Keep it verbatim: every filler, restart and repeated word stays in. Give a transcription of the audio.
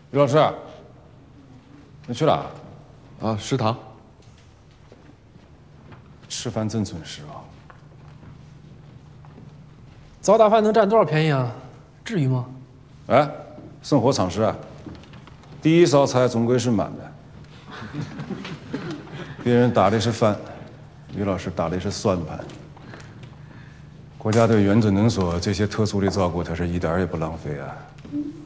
于老师，你去哪？ 啊，食堂。 吃饭真准时啊！ 早打饭能占多少便宜啊？至于吗？ 哎，生活常识啊，第一道菜总归是满的。别人打的是饭，于老师打的是算盘。国家对原子能所这些特殊的照顾，他是一点儿也不浪费啊。